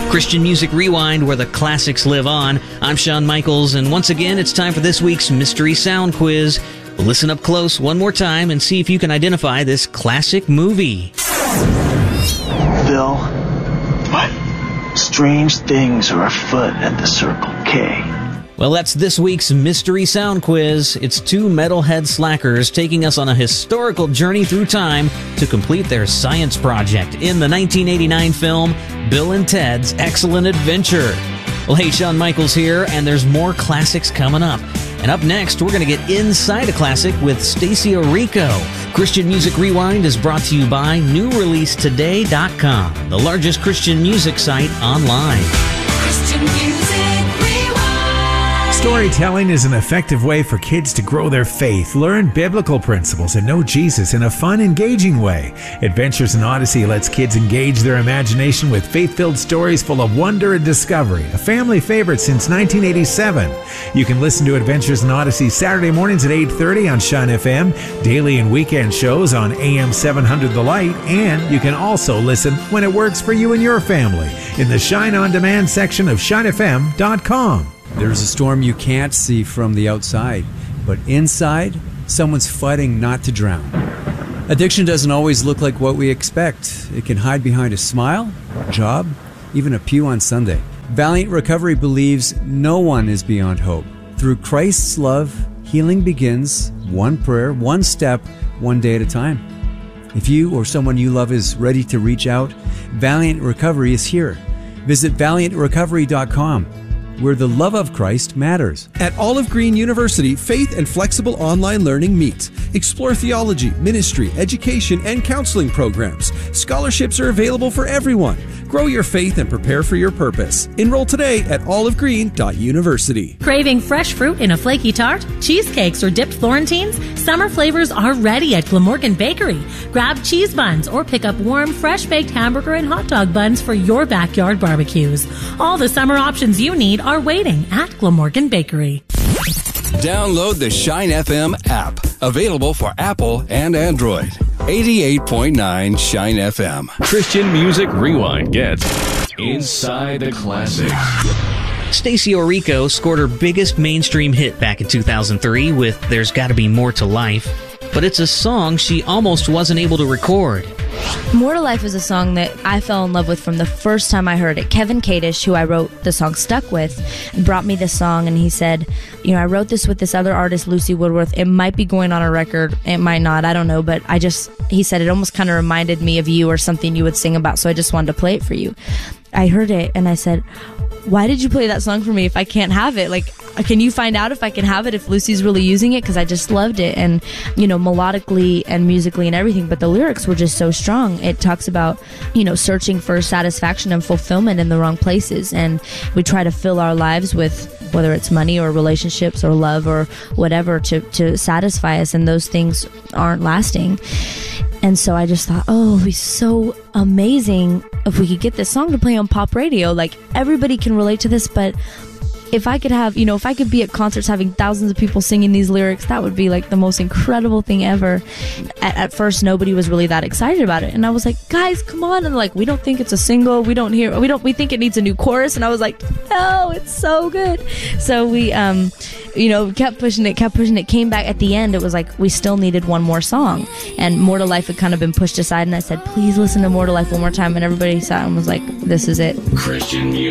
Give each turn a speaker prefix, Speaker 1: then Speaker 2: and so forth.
Speaker 1: Christian Music Rewind, where the classics live on. I'm Shawn Michaels, and once again, it's time for this week's Mystery Sound Quiz. Listen up close one more time and see if you can identify this classic movie.
Speaker 2: Bill, what? Strange things are afoot at the Circle K.
Speaker 1: Well, that's this week's Mystery Sound Quiz. It's two metalhead slackers taking us on a historical journey through time to complete their science project in the 1989 film Bill and Ted's Excellent Adventure. Well, hey, Shawn Michaels here, and there's more classics coming up. And up next, we're going to get inside a classic with Stacey Orrico. Christian Music Rewind is brought to you by NewReleaseToday.com, the largest Christian music site online.
Speaker 3: Christian Music Rewind.
Speaker 4: Storytelling is an effective way for kids to grow their faith, learn biblical principles, and know Jesus in a fun, engaging way. Adventures in Odyssey lets kids engage their imagination with faith-filled stories full of wonder and discovery, a family favorite since 1987. You can listen to Adventures in Odyssey Saturday mornings at 8:30 on Shine FM, daily and weekend shows on AM 700 The Light, and you can also listen when it works for you and your family in the Shine On Demand section of shinefm.com.
Speaker 5: There's a storm you can't see from the outside, but inside, someone's fighting not to drown. Addiction doesn't always look like what we expect. It can hide behind a smile, a job, even a pew on Sunday. Valiant Recovery believes no one is beyond hope. Through Christ's love, healing begins one prayer, one step, one day at a time. If you or someone you love is ready to reach out, Valiant Recovery is here. Visit valiantrecovery.com. where the love of Christ matters.
Speaker 6: At Olive Green University, faith and flexible online learning meet. Explore theology, ministry, education, and counseling programs. Scholarships are available for everyone. Grow your faith and prepare for your purpose. Enroll today at olivegreen.university.
Speaker 7: Craving fresh fruit in a flaky tart, cheesecakes, or dipped Florentines? Summer flavors are ready at Glamorgan Bakery. Grab cheese buns or pick up warm, fresh-baked hamburger and hot dog buns for your backyard barbecues. All the summer options you need are waiting at Glamorgan Bakery.
Speaker 8: Download the Shine FM app, available for Apple and Android. 88.9 Shine FM.
Speaker 9: Christian Music Rewind gets inside the classics.
Speaker 1: Stacey Orrico scored her biggest mainstream hit back in 2003 with There's Gotta Be More to Life, but it's a song she almost wasn't able to record.
Speaker 10: More to Life is a song that I fell in love with from the first time I heard it. Kevin Kadish, who I wrote the song Stuck With, brought me this song, and he said, I wrote this with this other artist, Lucy Woodworth. It might be going on a record. It might not. I don't know. But he said it almost kind of reminded me of you or something you would sing about, so I just wanted to play it for you. I heard it, and I said, why did you play that song for me if I can't have it? Like, can you find out if I can have it if Lucy's really using it? Because I just loved it, and melodically and musically and everything, but the lyrics were just so strong. It talks about searching for satisfaction and fulfillment in the wrong places, and we try to fill our lives with whether it's money or relationships or love or whatever to satisfy us, and those things aren't lasting. And so I just thought, it would be so amazing if we could get this song to play on pop radio. Like, everybody can relate to this, but if I could have, if I could be at concerts having thousands of people singing these lyrics, that would be like the most incredible thing ever. At first, nobody was really that excited about it. And I was like, guys, come on. And like, we don't think it's a single. We think it needs a new chorus. And I was like, no, it's so good. So we, kept pushing it, came back at the end. It was like, we still needed one more song. And More to Life had kind of been pushed aside. And I said, please listen to More to Life one more time. And everybody sat and was like, this is it.
Speaker 9: Christian music.